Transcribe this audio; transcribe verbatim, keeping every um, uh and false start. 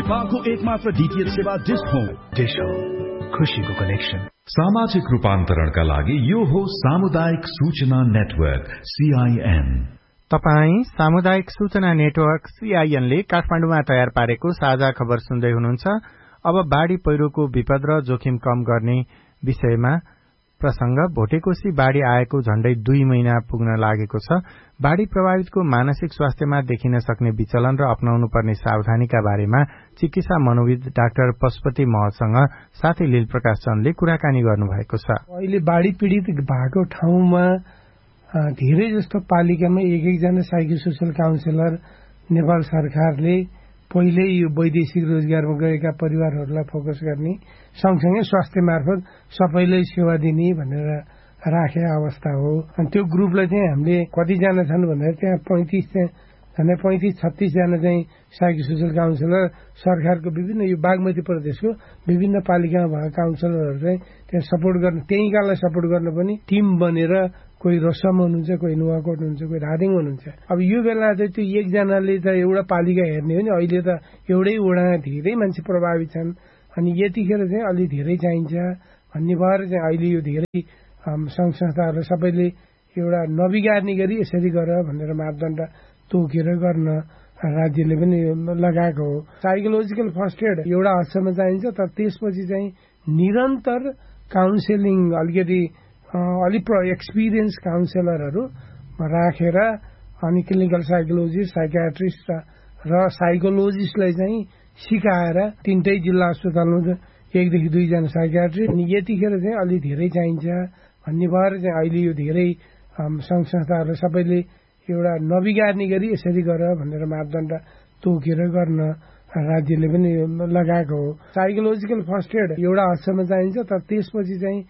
नेपालको एकमात्र डीटीएच सेवा डिश होम। डिश होम, खुशीको कनेक्सन। सामाजिक रूपान्तरणका लागि यो हो सामुदायिक सूचना नेटवर्क सीआईएन। तपाई सामुदायिक सूचना नेटवर्क सीआईएन ले काठमाडौँमा तयार पारेको साझा खबर सुन्दै हुनुहुन्छ। अब बाढ़ी पहिरोको विपद र जोखिम कम गर्ने विषयमा प्रसंग। भोटेकोशी बाढ़ी आएको झण्डै दुई महिना पुग्न लागेको छ। बाढ़ी प्रभावितको मानसिक स्वास्थ्यमा देखिन सक्ने विचलन र अपनाउनु पर्ने सावधानीका बारेमा चिकित्सा मनोविद डाक्टर पशुपति महतसँग साथै लील प्रकाश चन्दले कुराकानी गर्नुभएको छ। अहिले बाढ़ी पीड़ित भएको ठाउँमा धेरै जस्तो पालिकामा एक एकजना साइको सोशल काउन्सिलर नेपाल सरकारले पहिल्यै यो वैदेशिक रोजगारमा गएका परिवारहरूलाई फोकस गर्ने सँगसँगै स्वास्थ्य मार्फत सबैलाई सेवा दिने भनेर राखे अवस्था हो। अनि त्यो ग्रुपलाई चाहिँ हामीले कतिजना छन् भन्दाखेरि त्यहाँ पैंतिस झन्डै पैंतिस छत्तीस जना चाहिँ साइको सोशल काउन्सिलर सरकारको विभिन्न यो बागमती प्रदेशको विभिन्न पालिकामा भएका काउन्सिलरहरू चाहिँ त्यहाँ सपोर्ट गर्न त्यहीँकालाई सपोर्ट गर्न पनि टिम बनेर कोही रसम हुनुहुन्छ, कोही नुवाकोट हुनुहुन्छ, कोही राधिङ हुनुहुन्छ। अब यो बेला चाहिँ त्यो एकजनाले त एउटा पालिका हेर्ने हो नि, अहिले त एउटै वडा धेरै मान्छे प्रभावित छन्। अनि यतिखेर चाहिँ अलि धेरै चाहिन्छ भन्ने भएर चाहिँ अहिले यो धेरै संघ संस्थाहरू सबैले एउटा नबिगार्ने गरी यसरी गर भनेर मापदण्ड तोकेर गर्न राज्यले पनि लगाएको हो। साइकोलोजिकल फर्स्ट एड एउटा हदसम्म चाहिन्छ, तर त्यसपछि चाहिँ निरन्तर काउन्सेलिङ अलिकति अलिक एक्सपिरियन्स काउन्सिलरहरू राखेर अनि क्लिनिकल साइकोलोजिस्ट, साइकियाट्रिस्ट र साइकोलोजिस्टलाई चाहिँ सिकाएर तीनटै जिल्ला अस्पतालमा एकदेखि दुईजना साइकियाट्रिस्ट अनि यतिखेर चाहिँ अलि धेरै चाहिन्छ भन्ने भएर चाहिँ अहिले यो धेरै संघ संस्थाहरू सबैले एउटा नबिगार्ने गरी यसरी गर भनेर मापदण्ड तोकेर गर्न राज्यले पनि लगाएको हो। साइकोलोजिकल फर्स्ट एड एउटा हदसम्म चाहिन्छ, तर त्यसपछि चाहिँ